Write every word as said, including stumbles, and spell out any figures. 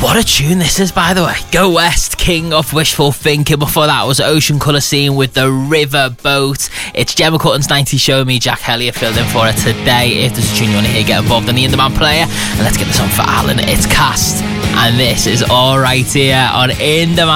What a tune this is, by the way. Go West, King of Wishful Thinking. Before that was Ocean Colour Scene with The River Boat. It's Gemma Cutton's ninety Show Me. Jack Hellier filled in for her today. If there's a tune you want to hear, get involved on the In-Demand player. And let's get this on for Alan. It's Cast. And this is Alright here on In-Demand.